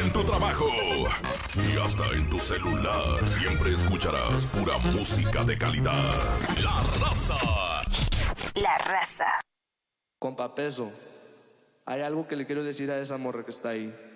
en tu trabajo y hasta en tu celular. Siempre escucharás pura música de calidad. La Raza. La Raza. Compa Peso, hay algo que le quiero decir a esa morra que está ahí.